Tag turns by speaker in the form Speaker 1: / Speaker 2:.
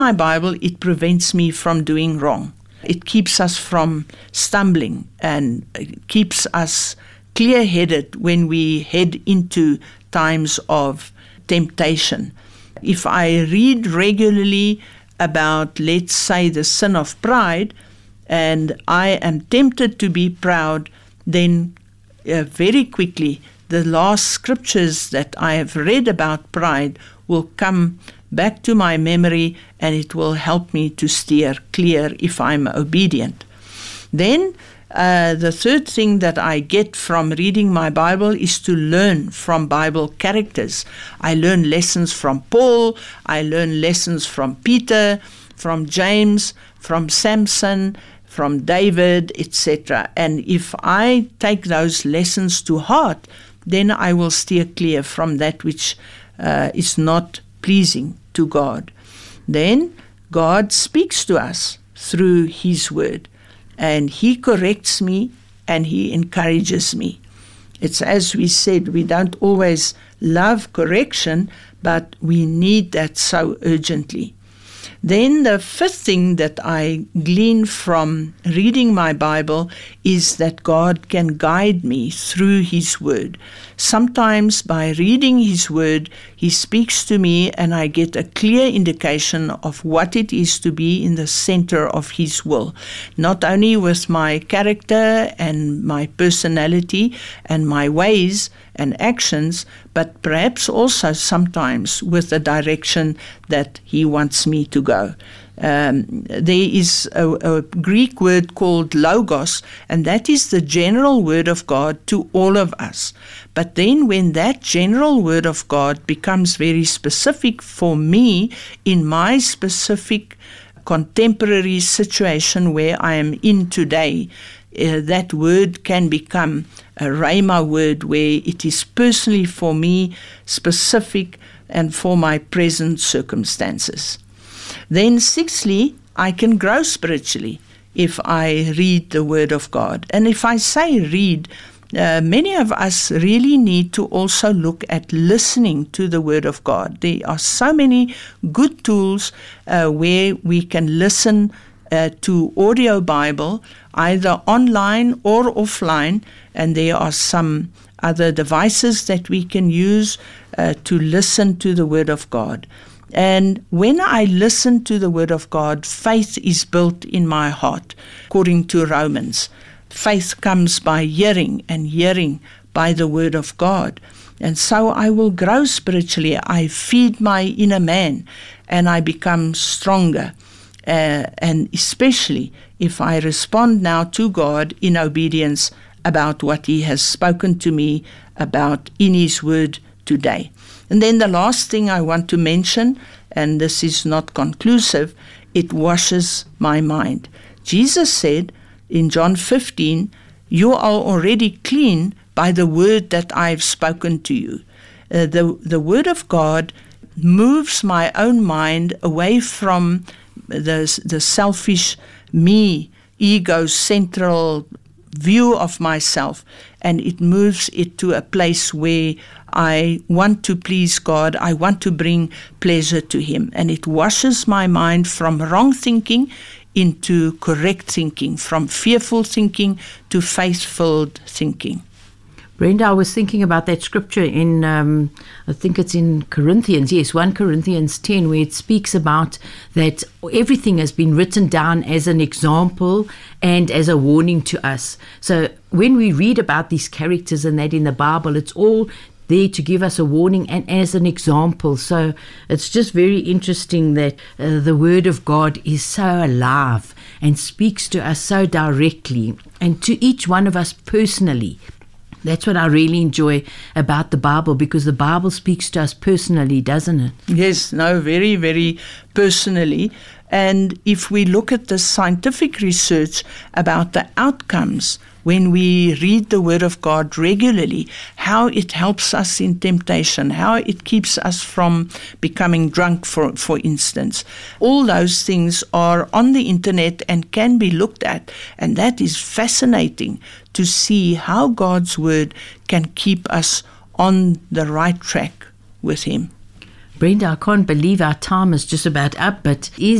Speaker 1: my Bible, it prevents me from doing wrong. It keeps us from stumbling and it keeps us clear-headed when we head into times of temptation. If I read regularly about, let's say, the sin of pride, and I am tempted to be proud, then very quickly the last scriptures that I have read about pride will come back to my memory, and it will help me to steer clear if I'm obedient. Then the third thing that I get from reading my Bible is to learn from Bible characters. I learn lessons from Paul, I learn lessons from Peter, from James, from Samson, from David, etc. And if I take those lessons to heart, then I will steer clear from that which is not pleasing to God. Then God speaks to us through His Word, and He corrects me and He encourages me. It's as we said, we don't always love correction, but we need that so urgently. Then the fifth thing that I glean from reading my Bible is that God can guide me through His Word. Sometimes by reading His Word, He speaks to me and I get a clear indication of what it is to be in the center of His will. Not only with my character and my personality and my ways and actions, but perhaps also sometimes with the direction that He wants me to go. There is a Greek word called logos, and that is the general word of God to all of us. But then when that general word of God becomes very specific for me in my specific contemporary situation where I am in today, that word can become a rhema word where it is personally for me, specific, and for my present circumstances. Then sixthly, I can grow spiritually if I read the Word of God. And if I say read, many of us really need to also look at listening to the Word of God. There are so many good tools where we can listen to audio Bible, either online or offline, and there are some other devices that we can use to listen to the Word of God. And when I listen to the Word of God, faith is built in my heart, according to Romans. Faith comes by hearing, and hearing by the Word of God. And so I will grow spiritually. I feed my inner man, and I become stronger. And especially if I respond now to God in obedience about what He has spoken to me about in His Word today. And then the last thing I want to mention, and this is not conclusive, it washes my mind. Jesus said in John 15, "You are already clean by the word that I've spoken to you." The word of God moves my own mind away from the selfish me, ego-central view of myself, and it moves it to a place where I want to please God, I want to bring pleasure to Him, and it washes my mind from wrong thinking into correct thinking, from fearful thinking to faith-filled thinking.
Speaker 2: Brenda, I was thinking about that scripture in, I think it's in Corinthians, yes, 1 Corinthians 10, where it speaks about that everything has been written down as an example and as a warning to us. So when we read about these characters and that in the Bible, it's all there to give us a warning and as an example. So it's just very interesting that the Word of God is so alive and speaks to us so directly and to each one of us personally. That's what I really enjoy about the Bible, because the Bible speaks to us personally, doesn't it?
Speaker 1: Yes, no, very, very personally. And if we look at the scientific research about the outcomes when we read the Word of God regularly, how it helps us in temptation, how it keeps us from becoming drunk, for instance. All those things are on the internet and can be looked at, and that is fascinating to see how God's Word can keep us on the right track with Him.
Speaker 2: Brenda, I can't believe our time is just about up, but is